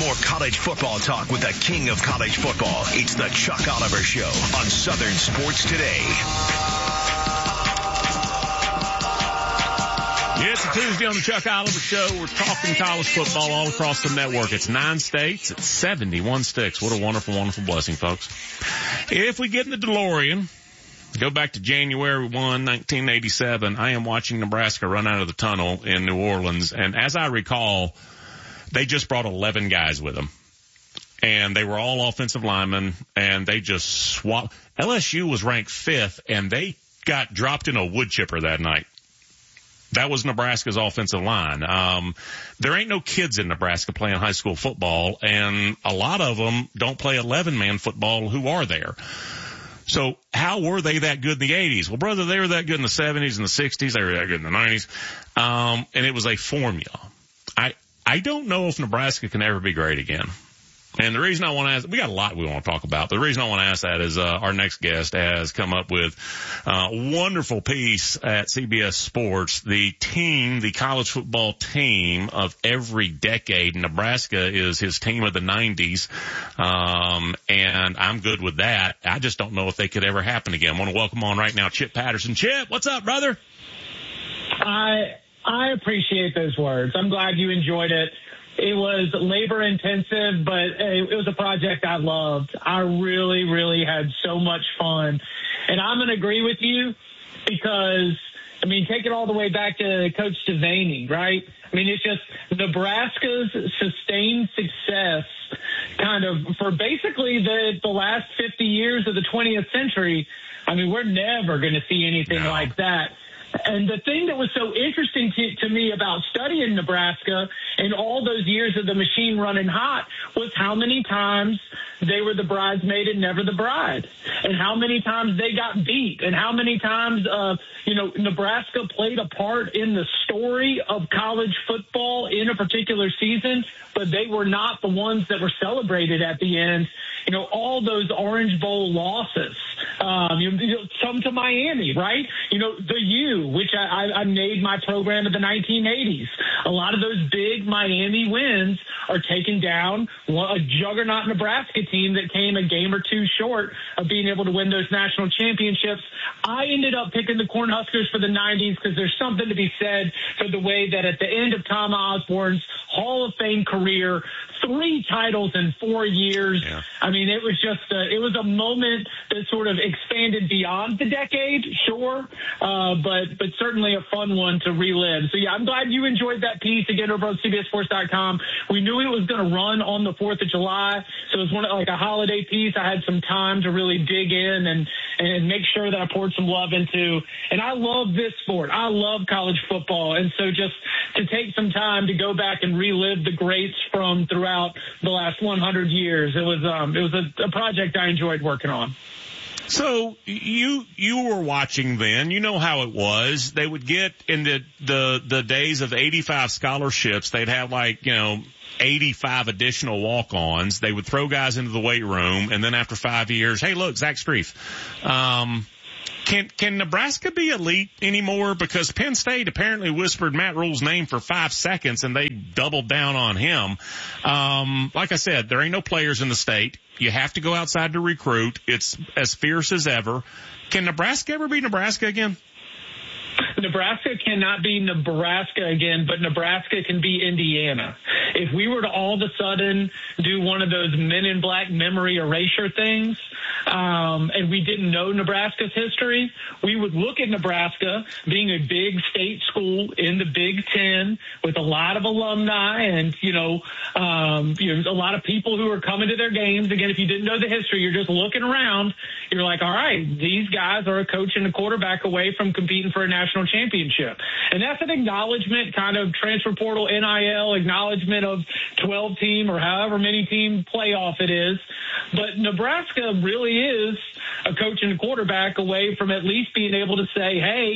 More college football talk with the king of college football. It's the Chuck Oliver Show on Southern Sports Today. It's a Tuesday on the Chuck Oliver Show. We're talking college football all across the network. It's 9 states. It's 71 sticks. What a wonderful, wonderful blessing, folks. If we get in the DeLorean, go back to January 1, 1987, I am watching Nebraska run out of the tunnel in New Orleans. And as I recall, they just brought 11 guys with them. And they were all offensive linemen, and they just swapped. LSU was ranked 5th, and they got dropped in a wood chipper that night. That was Nebraska's offensive line. There ain't no kids in Nebraska playing high school football, and a lot of them don't play 11-man football who are there. So how were they that good in the 80s? Well, brother, they were that good in the 70s and the 60s. They were that good in the 90s. And it was a formula. I don't know if Nebraska can ever be great again. And the reason I want to ask, we got a lot we want to talk about, but the reason I want to ask that is, our next guest has come up with a wonderful piece at CBS Sports. The college football team of every decade. Nebraska is his team of the 90s. And I'm good with that. I just don't know if they could ever happen again. I want to welcome on right now Chip Patterson. Chip, what's up, brother? I appreciate those words. I'm glad you enjoyed it. It was labor intensive, but it was a project I loved. I really, really had so much fun. And I'm going to agree with you because, I mean, take it all the way back to Coach Devaney, right? I mean, it's just Nebraska's sustained success kind of for basically the last 50 years of the 20th century. I mean, we're never going to see anything like that. And the thing that was so interesting to me about studying Nebraska in all those years of the machine running hot was how many times they were the bridesmaid and never the bride, and how many times they got beat, and how many times, Nebraska played a part in the story of college football in a particular season, but they were not the ones that were celebrated at the end. You know, all those Orange Bowl losses, some to Miami, right? You know, the U, which I made my program in the 1980s. A lot of those big Miami wins are taken down a juggernaut Nebraska team that came a game or two short of being able to win those national championships. I ended up picking the Cornhuskers for the 90s because there's something to be said for the way that at the end of Tom Osborne's Hall of Fame career, 3 titles in 4 years. Yeah. I mean, it was just it was a moment that sort of expanded beyond the decade, sure, but certainly a fun one to relive. So, yeah, I'm glad you enjoyed that piece. Again, over on CBSSports.com. We knew it was going to run on the 4th of July, so it was like a holiday piece. I had some time to really dig in and make sure that I poured some love into. And I love this sport. I love college football. And so just to take some time to go back and relive the greats from throughout the last 100 years, it was a project I enjoyed working on. So you were watching then. You know how it was. They would get in the days of 85 scholarships. They'd have 85 additional walk-ons. They would throw guys into the weight room, and then after 5 years, hey, look, Zach Strief. Can Nebraska be elite anymore? Because Penn State apparently whispered Matt Rule's name for 5 seconds, and they doubled down on him. Like I said, there ain't no players in the state. You have to go outside to recruit. It's as fierce as ever. Can Nebraska ever be Nebraska again? Nebraska cannot be Nebraska again, but Nebraska can be Indiana. If we were to all of a sudden do one of those Men in Black memory erasure things, and we didn't know Nebraska's history, we would look at Nebraska being a big state school in the Big Ten with a lot of alumni and, a lot of people who are coming to their games. Again, if you didn't know the history, you're just looking around. You're like, all right, these guys are a coach and a quarterback away from competing for a national championship. And that's an acknowledgement, kind of transfer portal, NIL, acknowledgement of 12-team or however many team playoff it is. But Nebraska really is a coach and a quarterback away from at least being able to say, hey,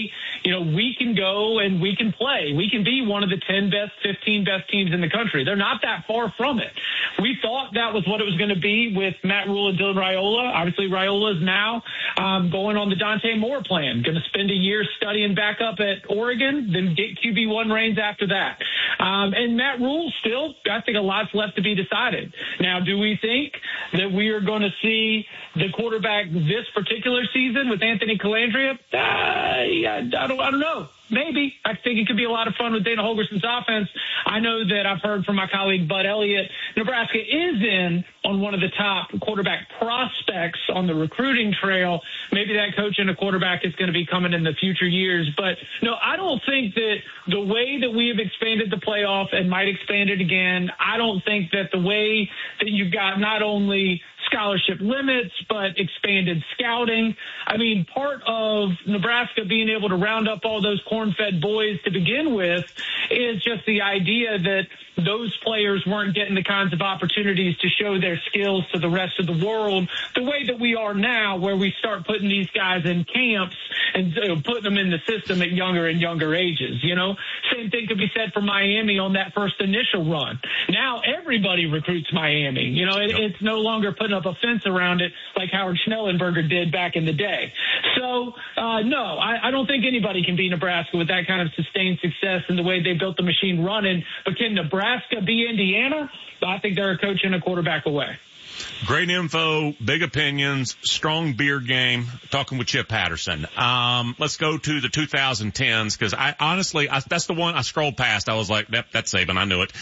we can go and we can play. We can be one of the 10 best, 15 best teams in the country. They're not that far from it. We thought that was what it was going to be with Matt Rhule and Dylan Raiola. Obviously, Raiola is now going on the Dante Moore plan, going to spend a year studying back up at Oregon, then get QB1 reins after that. And Matt Rhule still, I think a lot's left to be decided. Now, do we think that we are going to see the quarterback this particular season with Anthony Colandrea? I don't know. Maybe. I think it could be a lot of fun with Dana Holgerson's offense. I know that I've heard from my colleague Bud Elliott, Nebraska is in on one of the top quarterback prospects on the recruiting trail. Maybe that coach and a quarterback is going to be coming in the future years. But, no, I don't think that the way that we have expanded the playoff and might expand it again, I don't think that the way that you've got not only scholarship limits, but expanded scouting. I mean, part of Nebraska being able to round up all those corn-fed boys to begin with is just the idea that those players weren't getting the kinds of opportunities to show their skills to the rest of the world the way that we are now, where we start putting these guys in camps and putting them in the system at younger and younger ages. Same thing could be said for Miami on that first initial run. Now everybody recruits Miami. It's no longer putting up a fence around it like Howard Schnellenberger did back in the day. So, no, I don't think anybody can beat Nebraska with that kind of sustained success and the way they built the machine running. But can Nebraska be Indiana? I think they're a coach and a quarterback away. Great info, big opinions, strong beer game. Talking with Chip Patterson. Let's go to the 2010s because I honestly, that's the one I scrolled past. I was like, that's Saban. I knew it.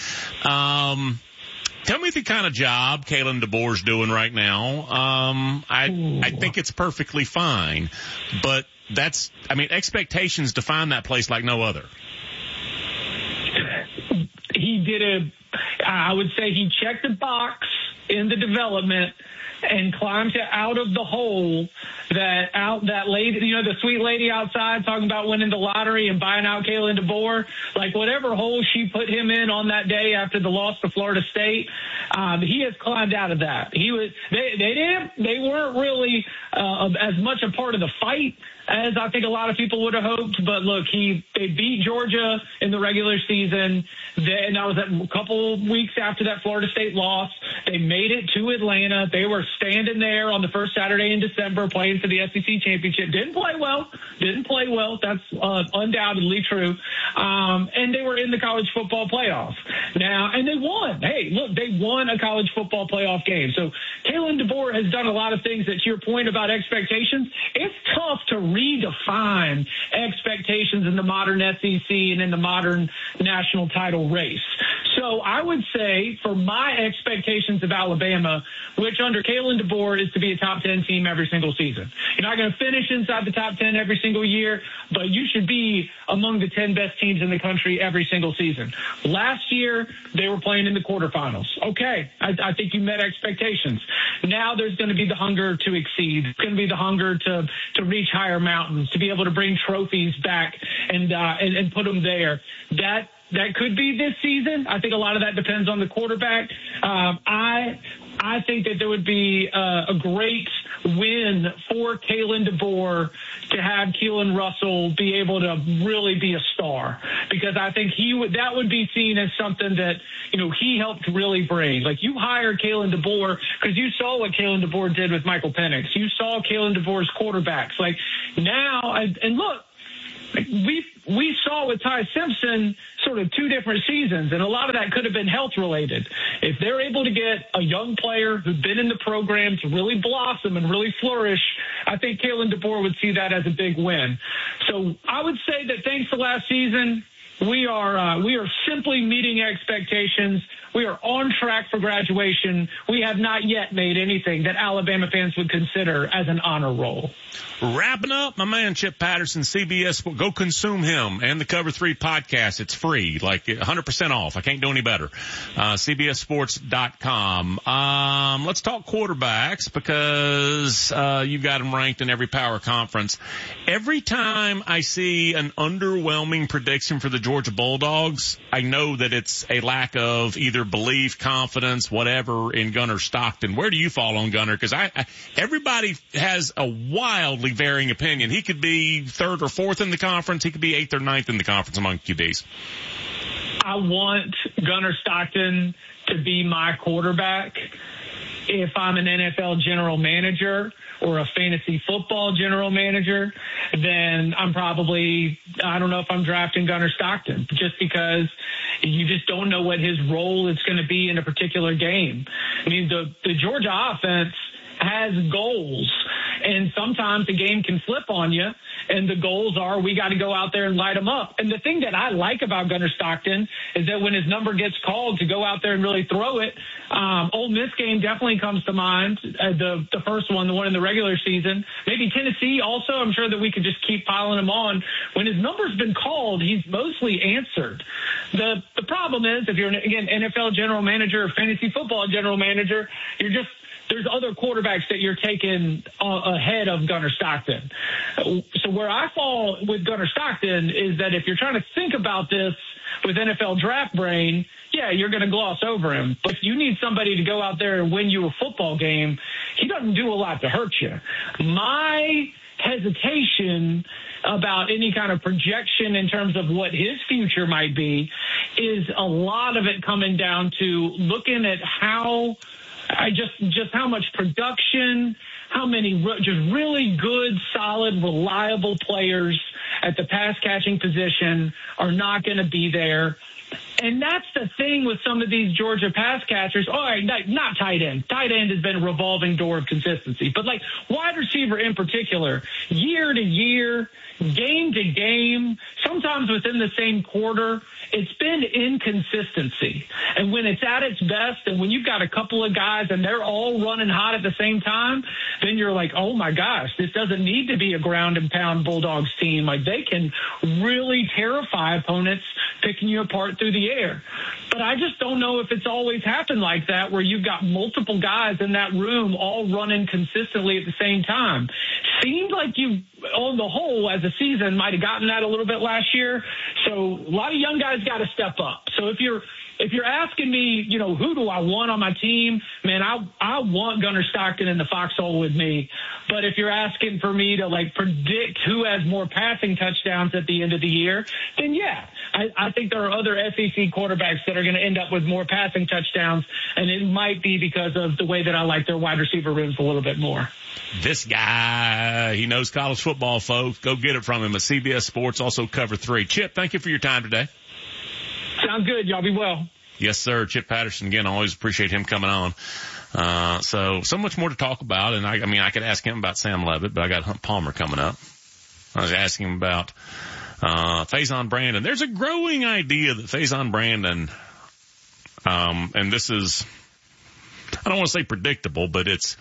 Tell me the kind of job Kalen DeBoer's doing right now. I think it's perfectly fine, but expectations define that place like no other. I would say he checked the box in the development and climbed out of the hole that lady, the sweet lady outside talking about winning the lottery and buying out Kalen DeBoer, like whatever hole she put him in on that day after the loss to Florida State, he has climbed out of that. They weren't really as much a part of the fight as I think a lot of people would have hoped. But look, they beat Georgia in the regular season. And that was a couple weeks after that Florida State loss. They made it to Atlanta. They were standing there on the first Saturday in December playing for the SEC championship. Didn't play well. That's undoubtedly true. And they were in the college football playoff now, and they won. Hey, look, they won a college football playoff game. So Kalen DeBoer has done a lot of things that, to your point about expectations, it's tough to redefine expectations in the modern SEC and in the modern national title race. So I would say for my expectations of Alabama, which under Kalen DeBoer is to be a top 10 team every single season. You're not going to finish inside the top 10 every single year, but you should be among the 10 best teams in the country every single season. Last year, they were playing in the quarterfinals. Okay, I think you met expectations. Now there's going to be the hunger to exceed. It's going to be the hunger to reach higher mountains, to be able to bring trophies back and put them there. That could be this season. I think a lot of that depends on the quarterback. I think that there would be a great win for Kalen DeBoer to have Keelan Russell be able to really be a star, because I think that would be seen as something that, he helped really bring. Like, you hired Kalen DeBoer because you saw what Kalen DeBoer did with Michael Penix. You saw Kalen DeBoer's quarterbacks. Like, now, and look, we saw with Ty Simpson sort of two different seasons, and a lot of that could have been health related. If they're able to get a young player who's been in the program to really blossom and really flourish, I think Kalen DeBoer would see that as a big win. So I would say that thanks to last season, we are simply meeting expectations. We are on track for graduation. We have not yet made anything that Alabama fans would consider as an honor roll. Wrapping up, my man Chip Patterson, CBS. Go consume him and the Cover 3 podcast. It's free, like 100% off. I can't do any better. CBSSports.com. Let's talk quarterbacks, because you've got them ranked in every power conference. Every time I see an underwhelming prediction for the Georgia Georgia Bulldogs, I know that it's a lack of either belief, confidence, whatever in Gunnar Stockton. Where do you fall on Gunnar? Because everybody has a wildly varying opinion. He could be 3rd or 4th in the conference. He could be 8th or 9th in the conference among QBs. I want Gunnar Stockton to be my quarterback. If I'm an NFL general manager or a fantasy football general manager, then I don't know if I'm drafting Gunnar Stockton, just because you just don't know what his role is going to be in a particular game. I mean, the Georgia offense has goals, and sometimes the game can flip on you, and the goals are we got to go out there and light them up. And the thing that I like about Gunnar Stockton is that when his number gets called to go out there and really throw it, Ole Miss game definitely comes to mind, the first one, the one in the regular season. Maybe Tennessee also. I'm sure that we could just keep piling him on. When his number's been called, he's mostly answered. The problem is, if you're, again, NFL general manager or fantasy football general manager, there's other quarterbacks that you're taking ahead of Gunnar Stockton. So where I fall with Gunnar Stockton is that if you're trying to think about this with NFL draft brain, yeah, you're going to gloss over him. But if you need somebody to go out there and win you a football game, he doesn't do a lot to hurt you. My hesitation about any kind of projection in terms of what his future might be is a lot of it coming down to looking at how much production, how many just really good, solid, reliable players at the pass catching position are not going to be there. And that's the thing with some of these Georgia pass catchers. All right, not tight end. Tight end has been a revolving door of consistency. But like wide receiver in particular, year to year, game to game, sometimes within the same quarter, it's been inconsistency. And when it's at its best, and when you've got a couple of guys and they're all running hot at the same time, then you're like, oh my gosh, this doesn't need to be a ground and pound Bulldogs team. Like they can really terrify opponents picking you apart through the air. But I just don't know if it's always happened like that, where you've got multiple guys in that room all running consistently at the same time. Seemed like you, on the whole, as a season, might have gotten that a little bit last year. So a lot of young guys got to step up. So if you're asking me, who do I want on my team, man, I want Gunnar Stockton in the foxhole with me. But if you're asking for me to predict who has more passing touchdowns at the end of the year, then yeah, I think there are other SEC quarterbacks that are going to end up with more passing touchdowns, and it might be because of the way that I like their wide receiver rooms a little bit more. This guy, he knows college football, folks. Go get it from him at CBS Sports, also Cover 3. Chip, thank you for your time today. Sounds good. Y'all be well. Yes, sir. Chip Patterson, again, I always appreciate him coming on. So much more to talk about. And I could ask him about Sam Levitt, but I got Hunt Palmer coming up. I was asking him about, Faison Brandon. There's a growing idea that Faison Brandon, and this is, I don't want to say predictable, but it's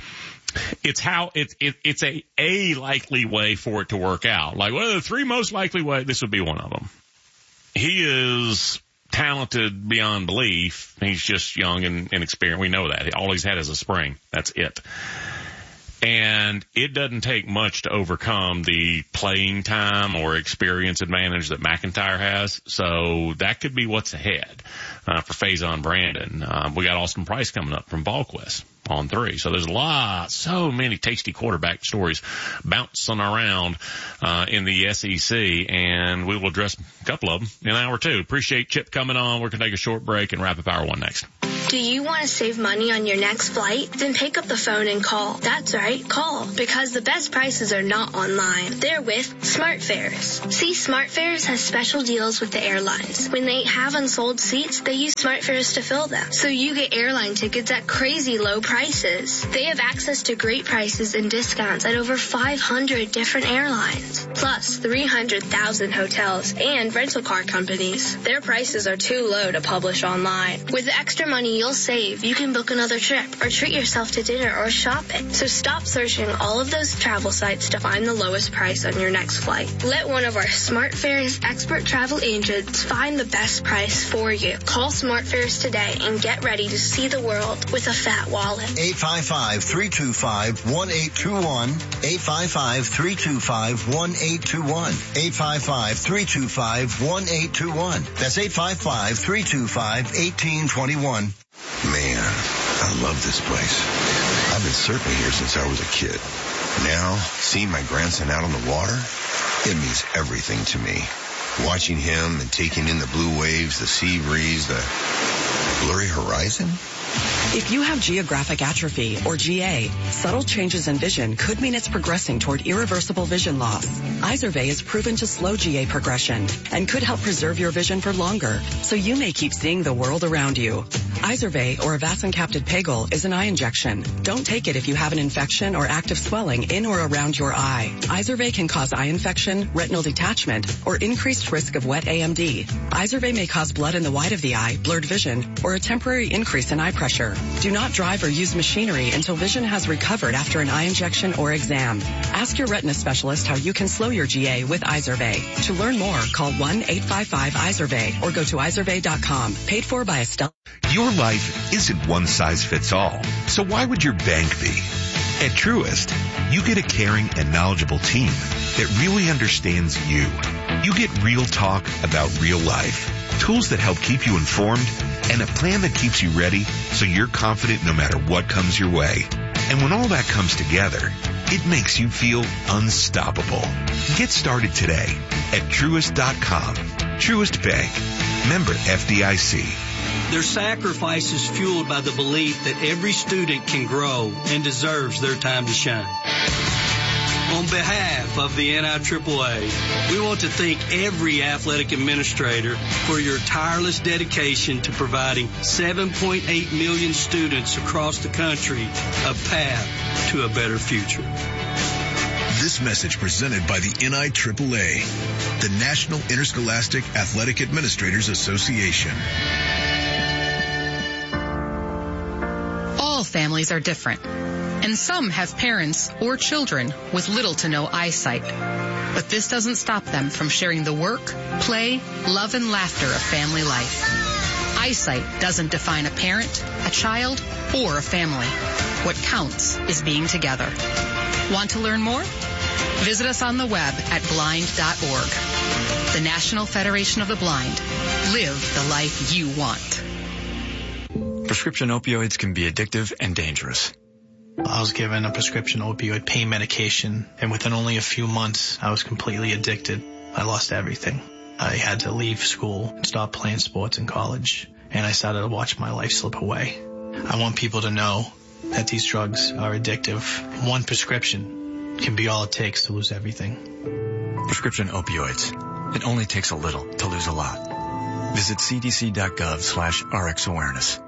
a likely way for it to work out. Like, what are the 3 most likely ways? This would be one of them. He is talented beyond belief. He's just young and inexperienced. We know that. All he's had is a spring. That's it. And it doesn't take much to overcome the playing time or experience advantage that McIntyre has. So that could be what's ahead for Faison Brandon. We got Austin Price coming up from VolQuest on 3. So there's so many tasty quarterback stories bouncing around in the SEC, and we will address a couple of them in hour 2. Appreciate Chip coming on. We're going to take a short break and wrap up hour 1 next. Do you want to save money on your next flight? Then pick up the phone and call. That's right, call. Because the best prices are not online. They're with SmartFares. See, SmartFares has special deals with the airlines. When they have unsold seats, they use SmartFares to fill them. So you get airline tickets at crazy low prices. They have access to great prices and discounts at over 500 different airlines. Plus 300,000 hotels and rental car companies. Their prices are too low to publish online. With the extra money you'll save, you can book another trip or treat yourself to dinner or shopping. So stop searching all of those travel sites to find the lowest price on your next flight. Let one of our SmartFares expert travel agents find the best price for you. Call SmartFares today and get ready to see the world with a fat wallet. 855-325-1821. 855-325-1821. 855-325-1821. That's 855-325-1821. Man, I love this place. I've been surfing here since I was a kid. Now, seeing my grandson out on the water, it means everything to me. Watching him and taking in the blue waves, the sea breeze, the blurry horizon. If you have geographic atrophy, or GA, subtle changes in vision could mean it's progressing toward irreversible vision loss. Izervay is proven to slow GA progression and could help preserve your vision for longer, so you may keep seeing the world around you. Izervay, or avacincaptad pegol, is an eye injection. Don't take it if you have an infection or active swelling in or around your eye. Izervay can cause eye infection, retinal detachment, or increased risk of wet AMD. Izervay may cause blood in the white of the eye, blurred vision, or a temporary increase in eye pressure. Do not drive or use machinery until vision has recovered after an eye injection or exam. Ask your retina specialist how you can slow your GA with Izervay. To learn more, call 1-855-IZERVAY or go to izervay.com. Paid for by Estelle. Your life isn't one size fits all, so why would your bank be? At Truist, you get a caring and knowledgeable team that really understands you. You get real talk about real life, tools that help keep you informed, and a plan that keeps you ready so you're confident no matter what comes your way. And when all that comes together, it makes you feel unstoppable. Get started today at Truist.com. Truist Bank. Member FDIC. Their sacrifice is fueled by the belief that every student can grow and deserves their time to shine. On behalf of the NIAAA, we want to thank every athletic administrator for your tireless dedication to providing 7.8 million students across the country a path to a better future. This message presented by the NIAAA, the National Interscholastic Athletic Administrators Association. All families are different, and some have parents or children with little to no eyesight. But this doesn't stop them from sharing the work, play, love, and laughter of family life. Eyesight doesn't define a parent, a child, or a family. What counts is being together. Want to learn more? Visit us on the web at blind.org. The National Federation of the Blind. Live the life you want. Prescription opioids can be addictive and dangerous. I was given a prescription opioid pain medication, and within only a few months, I was completely addicted. I lost everything. I had to leave school and stop playing sports in college, and I started to watch my life slip away. I want people to know that these drugs are addictive. One prescription can be all it takes to lose everything. Prescription opioids. It only takes a little to lose a lot. Visit cdc.gov/RxAwareness.